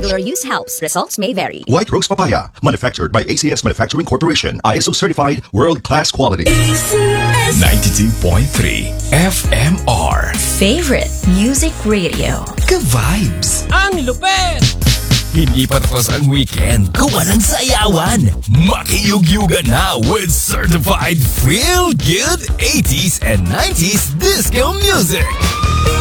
Regular use helps. Results may vary. White Rose Papaya, manufactured by ACS Manufacturing Corporation. ISO certified, world-class quality. 92.3 FMR. Favorite Music Radio. Ka-vibes. Ang lupet! Hindi pa tapos ang weekend. Gawa ng sayawan. Makiyugyugan na with certified feel-good 80s and 90s disco music.